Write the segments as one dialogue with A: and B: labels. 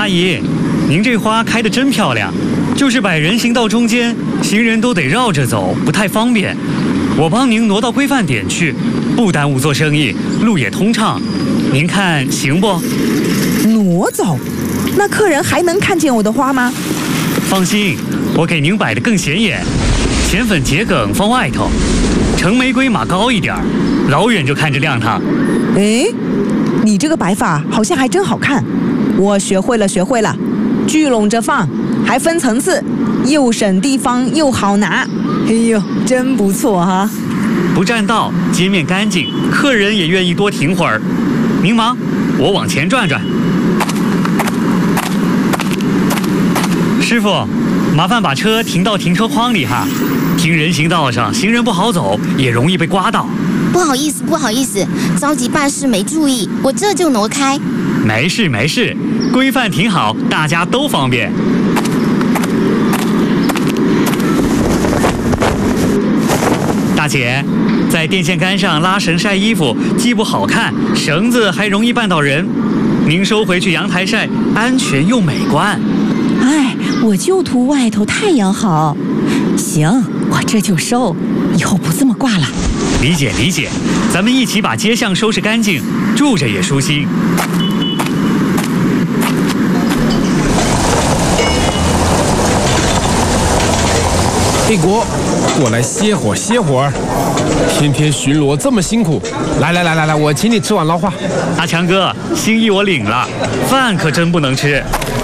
A: 阿姨，您这花开得真漂亮，就是摆人行道中间，行人都得绕着走，不太方便。我帮您挪到规范点去，不耽误做生意，路也通畅。您看行不？
B: 挪走？那客人还能看见我的花吗？
A: 放心，我给您摆得更显眼，浅粉桔梗放外头，橙玫瑰码高一点，老远就看着亮堂。
B: 哎，你这个摆法好像还真好看，我学会了，聚拢着放，还分层次，又省地方又好拿。哎呦，真不错哈！
A: 不占道，街面干净，客人也愿意多停会儿。您忙，我往前转转。师傅，麻烦把车停到停车框里哈。停人行道上，行人不好走，也容易被刮到。
C: 不好意思，着急办事没注意，我这就挪开。
A: 没事，规范停好，大家都方便。大姐，在电线杆上拉绳晒衣服，既不好看，绳子还容易绊到人。您收回去阳台晒，安全又美观。
D: 哎，我就图外头太阳好。行，我这就收，以后不这么挂了。
A: 理解，咱们一起把街巷收拾干净，住着也舒心。
E: 黑国，过来歇会儿。天天巡逻这么辛苦，来，我请你吃碗捞化。
A: 阿强哥，心意我领了，饭可真不能吃。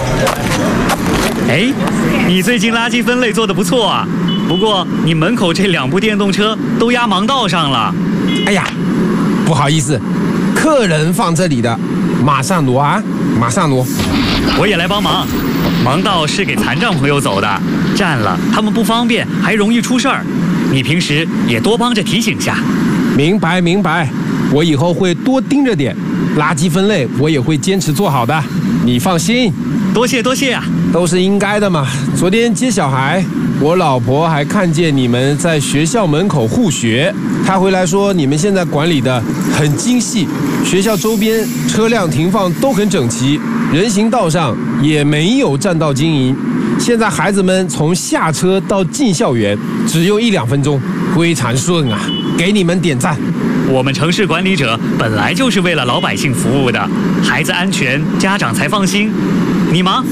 A: 哎，你最近垃圾分类做得不错啊，不过你门口这2部电动车都压盲道上了。
E: 哎呀，不好意思，客人放这里的，马上挪啊，马上挪。
A: 我也来帮忙，盲道是给残障朋友走的，占了他们不方便，还容易出事儿。你平时也多帮着提醒下。
E: 明白，我以后会多盯着点，垃圾分类我也会坚持做好的，你放心。
A: 多谢啊，
E: 都是应该的嘛。昨天接小孩，我老婆还看见你们在学校门口护学，她回来说你们现在管理的很精细，学校周边车辆停放都很整齐，人行道上也没有占道经营。现在孩子们从下车到进校园只用1-2分钟，非常顺啊，给你们点赞。
A: 我们城市管理者本来就是为了老百姓服务的，孩子安全，家长才放心。你忙。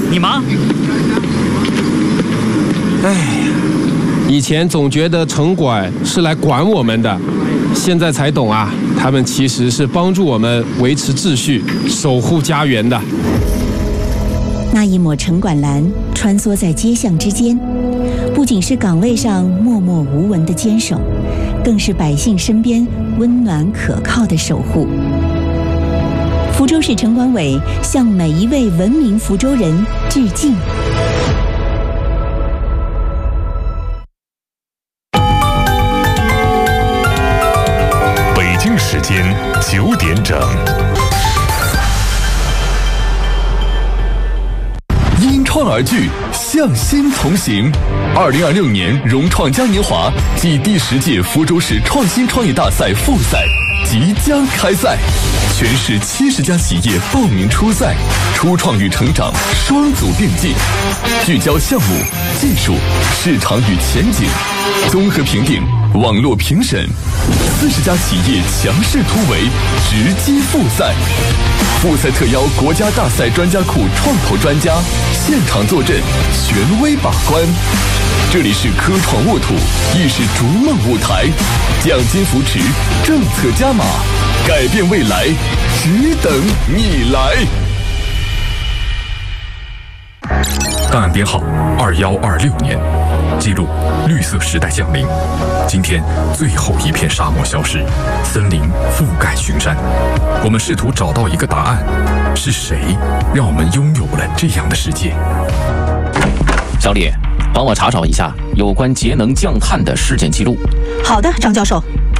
E: 哎，以前总觉得城管是来管我们的，现在才懂啊，他们其实是帮助我们维持秩序、守护家园的。
D: 那一抹城管蓝穿梭在街巷之间，不仅是岗位上默默无闻的坚守，更是百姓身边温暖可靠的守护。福州市城管委向每一位文明福州人致敬。
F: 北京时间9点整。因创而聚，向心同行。2026年融创嘉年华暨第10届福州市创新创业大赛复赛即将开赛，全市70家企业报名出赛，初创与成长双组并进，聚焦项目、技术、市场与前景，综合评定、网络评审，40家企业强势突围，直击复赛。复赛特邀国家大赛专家库创投专家现场坐镇，权威把关。这里是科创沃土，亦是逐梦舞台，奖金扶持，政策加码，改变未来，只等你来。
G: 档案编号2126年，记录绿色时代降临。今天最后一片沙漠消失，森林覆盖群山。我们试图找到一个答案：是谁让我们拥有了这样的世界？
H: 小李，帮我查找一下有关节能降碳的事件记录。
I: 好的，张教授。